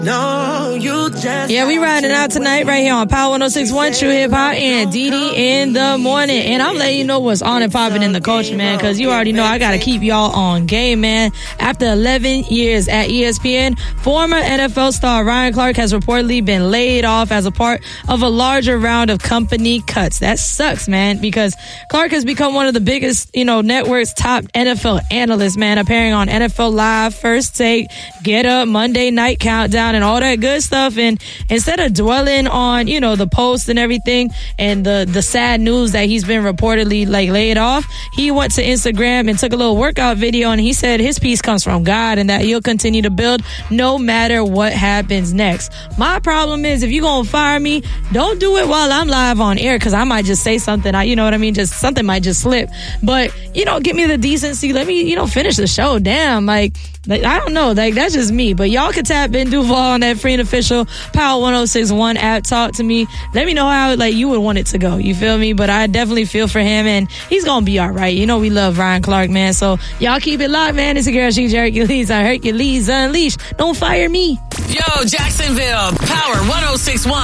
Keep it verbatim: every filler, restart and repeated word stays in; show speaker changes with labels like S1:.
S1: No, you just
S2: Yeah, we riding out tonight right here on Power one oh six point one True Hip Hop and D D in the morning. And I'm letting you know what's on and popping in the culture, man, because you already know I got to keep y'all on game, man. After eleven years at E S P N, former N F L star Ryan Clark has reportedly been laid off as a part of a larger round of company cuts. That sucks, man, because Clark has become one of the biggest, you know, network's top N F L analysts, man, appearing on N F L Live, First Take, Get Up, Monday Night Countdown, and all that good stuff. And instead of dwelling on, you know, the posts and everything and the the sad news that he's been reportedly like laid off, he went to Instagram and took a little workout video, and he said his peace comes from God and that he'll continue to build no matter what happens next. My problem is, if you're gonna fire me, don't do it while I'm live on air, because I might just say something, I, you know what I mean, just something might just slip. But, you know, give me the decency, let me, you know, finish the show. Damn, like, like I don't know, like that's just me. But y'all can tap in Duval on that free and official Power one oh six point one app. Talk to me. Let me know how like you would want it to go. You feel me? But I definitely feel for him, and he's gonna be all right. You know we love Ryan Clark, man. So y'all keep it locked, man. It's your girl, she's Hercules. I Hercules Unleashed. Don't fire me.
S3: Yo, Jacksonville, Power one oh six point one.